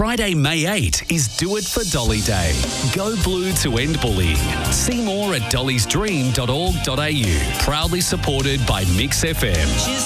Friday, May 8 is Do It for Dolly Day. Go blue to end bullying. See more at dollysdream.org.au. Proudly supported by Mix FM.